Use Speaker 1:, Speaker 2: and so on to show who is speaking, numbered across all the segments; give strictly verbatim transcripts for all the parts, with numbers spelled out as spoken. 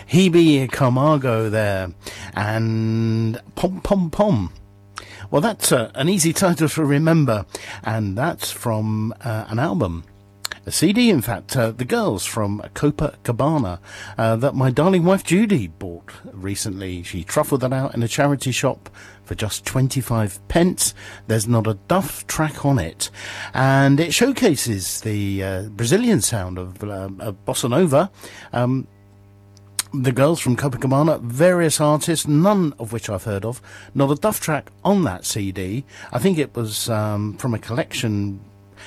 Speaker 1: Hebe Camargo there, and Pom Pom Pom. Well, that's uh, an easy title to remember, and that's from uh, an album, a C D, in fact, uh, The Girls from Copacabana, uh, that my darling wife Judy bought recently. She truffled that out in a charity shop for just twenty-five pence. There's not a duff track on it, and it showcases the uh, Brazilian sound of, uh, of bossa nova. Um, The Girls from Copacabana, various artists, none of which I've heard of. Not a duff track on that C D. I think it was um, from a collection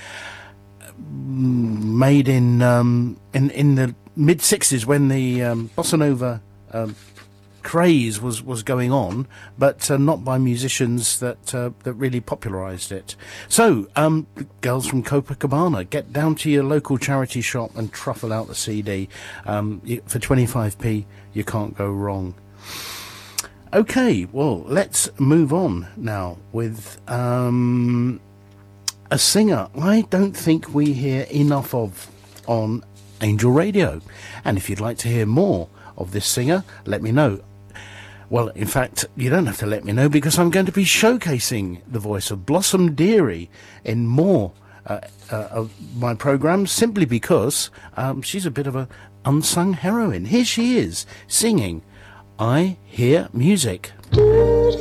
Speaker 1: made in um, in in the mid sixties when the um, bossa nova um, craze was was going on, but uh, not by musicians that uh, that really popularised it. So, um, Girls from Copacabana, get down to your local charity shop and truffle out the C D. Um, you, for twenty-five p, you can't go wrong. Okay, well, let's move on now with um, a singer I don't think we hear enough of on Angel Radio. And if you'd like to hear more of this singer, let me know. Well, in fact, you don't have to let me know, because I'm going to be showcasing the voice of Blossom Dearie in more uh, uh, of my programmes, simply because um, she's a bit of a unsung heroine. Here she is, singing I Hear Music.